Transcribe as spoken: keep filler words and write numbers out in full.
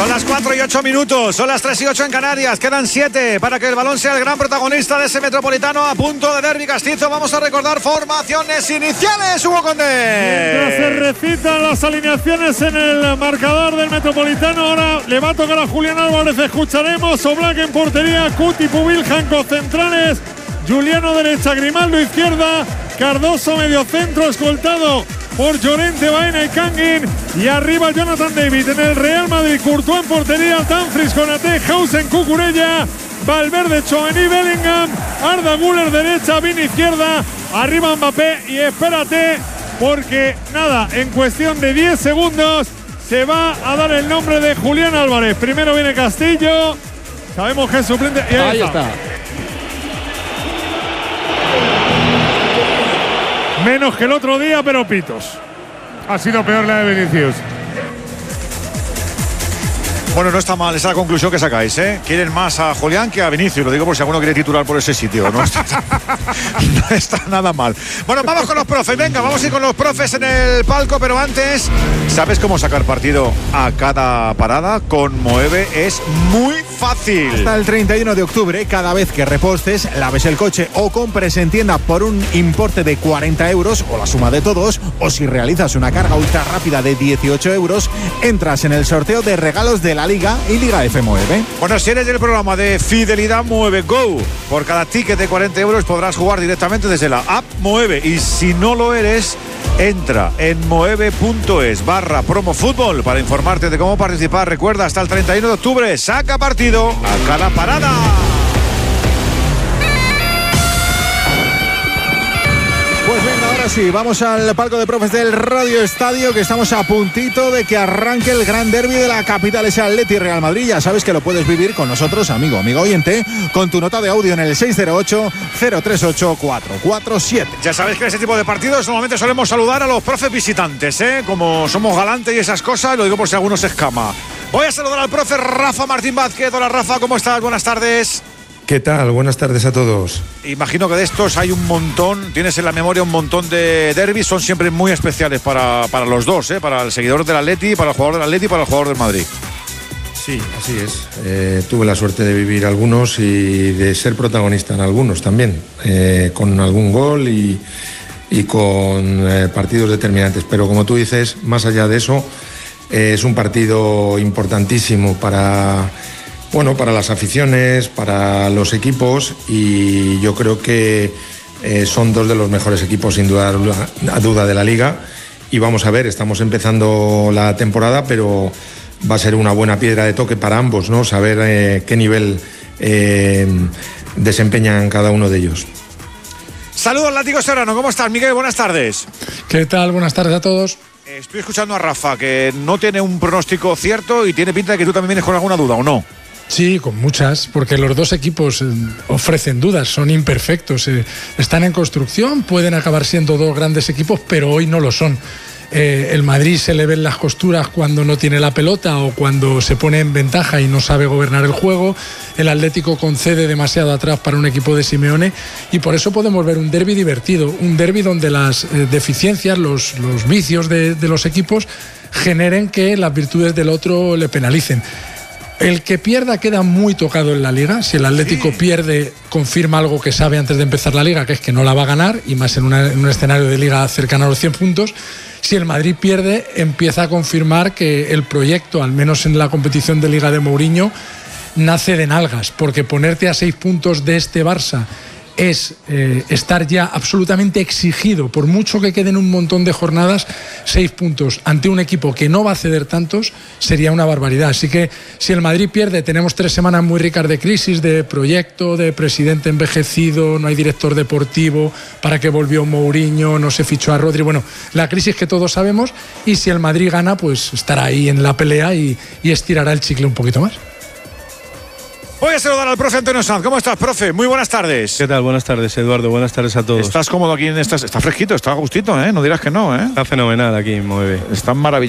Son las cuatro y ocho minutos, son las tres y ocho en Canarias, quedan siete para que el balón sea el gran protagonista de ese Metropolitano a punto de derbi castizo. Vamos a recordar formaciones iniciales, Hugo Condé. Mientras se recitan las alineaciones en el marcador del Metropolitano, ahora le va a tocar a Julián Álvarez, escucharemos Oblak en portería, Cuti, Pubil, Janco centrales, Juliano derecha, Grimaldo izquierda, Cardoso medio centro escoltado por Llorente, Baena y Kangin, y arriba Jonathan David. En el Real Madrid, Courtois en portería, Dumfries, Konaté, Hausen, Cucurella, Valverde, Tchouaméni, Bellingham, Arda Güler derecha, Vini izquierda, arriba Mbappé. Y espérate, porque nada, en cuestión de diez segundos se va a dar el nombre de Julián Álvarez. Primero viene Castillo, sabemos que es suplente, y ahí, ahí está. está. Menos que el otro día, pero pitos. Ha sido peor la de Vinicius. Bueno, no está mal esa la conclusión que sacáis, ¿eh? Quieren más a Julián que a Vinicius. Lo digo por si alguno quiere titular por ese sitio. No está, no está nada mal. Bueno, vamos con los profes. Venga, vamos a ir con los profes en el palco. Pero antes, ¿sabes cómo sacar partido a cada parada? Con Moeve es muy fácil. Hasta el treinta y uno de octubre, cada vez que repostes, laves el coche o compres en tienda por un importe de cuarenta euros o la suma de todos, o si realizas una carga ultra rápida de dieciocho euros, entras en el sorteo de regalos de la Liga y Liga F Moeve. Bueno, si eres del programa de fidelidad Moeve Go, por cada ticket de cuarenta euros podrás jugar directamente desde la app Moeve. Y si no lo eres, entra en moeve.es barra promofútbol para informarte de cómo participar. Recuerda, hasta el treinta y uno de octubre, saca partido a cada parada. Pues venga, ahora sí, vamos al palco de profes del Radio Estadio, que estamos a puntito de que arranque el gran derbi de la capital, ese Atleti Real Madrid. Ya sabes que lo puedes vivir con nosotros, amigo, amigo oyente, con tu nota de audio en el seis cero ocho, cero tres ocho, cuatro cuatro siete. Ya sabes que en ese tipo de partidos normalmente solemos saludar a los profes visitantes, ¿eh? Como somos galantes y esas cosas, lo digo por si alguno se escama. Voy a saludar al profe Rafa Martín Vázquez. Hola Rafa, ¿cómo estás? Buenas tardes. ¿Qué tal? Buenas tardes a todos. Imagino que de estos hay un montón, tienes en la memoria un montón de derbis, son siempre muy especiales para, para los dos, ¿eh? Para el seguidor del Atleti, para el jugador del Atleti y para el jugador del Madrid. Sí, así es. Eh, tuve la suerte de vivir algunos y de ser protagonista en algunos también, eh, con algún gol y, y con eh, partidos determinantes. Pero como tú dices, más allá de eso, eh, es un partido importantísimo para... Bueno, para las aficiones, para los equipos, y yo creo que eh, son dos de los mejores equipos sin duda a duda de la Liga, y vamos a ver, estamos empezando la temporada, pero va a ser una buena piedra de toque para ambos, ¿no? Saber eh, qué nivel eh, desempeñan cada uno de ellos. Saludos, Látigo Serrano, ¿cómo estás, Miguel? Buenas tardes. ¿Qué tal? Buenas tardes a todos. Estoy escuchando a Rafa, que no tiene un pronóstico cierto y tiene pinta de que tú también vienes con alguna duda, ¿o no? Sí, con muchas, porque los dos equipos eh, ofrecen dudas, son imperfectos, eh, están en construcción, pueden acabar siendo dos grandes equipos, pero hoy no lo son. Eh, el Madrid se le ven las costuras cuando no tiene la pelota o cuando se pone en ventaja y no sabe gobernar el juego. El Atlético concede demasiado atrás para un equipo de Simeone, y por eso podemos ver un derbi divertido, un derbi donde las eh, deficiencias, los, los vicios de, de los equipos generen que las virtudes del otro le penalicen. El que pierda queda muy tocado en la Liga. Si el Atlético sí. pierde, confirma algo que sabe antes de empezar la Liga, que es que no la va a ganar, y más en, una, en un escenario de Liga cercano a los cien puntos. Si el Madrid pierde, empieza a confirmar que el proyecto, al menos en la competición de Liga de Mourinho, nace de nalgas, porque ponerte a seis puntos de este Barça es eh, estar ya absolutamente exigido, por mucho que queden un montón de jornadas, seis puntos ante un equipo que no va a ceder tantos sería una barbaridad. Así que si el Madrid pierde, tenemos tres semanas muy ricas de crisis, de proyecto, de presidente envejecido, no hay director deportivo, para qué volvió Mourinho, no se fichó a Rodri, bueno, la crisis que todos sabemos. Y si el Madrid gana, pues estará ahí en la pelea y, y estirará el chicle un poquito más. Voy a saludar al profe Antonio Sanz. ¿Cómo estás, profe? Muy buenas tardes. ¿Qué tal? Buenas tardes, Eduardo. Buenas tardes a todos. Estás cómodo aquí en estas... Está fresquito, está a gustito, ¿eh? No dirás que no, ¿eh? Está fenomenal aquí en Moeve. Está maravilloso.